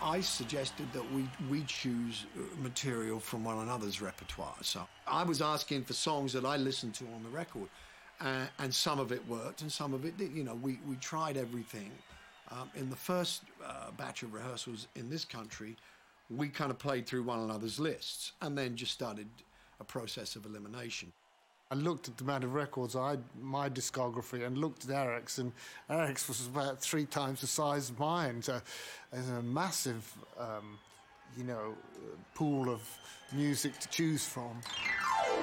I suggested that we choose material from one another's repertoire. So I was asking for songs that I listened to on the record, and some of it worked and some of it did. You know, we tried everything. In the first batch of rehearsals in this country, we kind of played through one another's lists and then just started a process of elimination. I looked at the amount of records, my discography, and looked at Eric's, and Eric's was about 3 times the size of mine. So there's a massive, pool of music to choose from.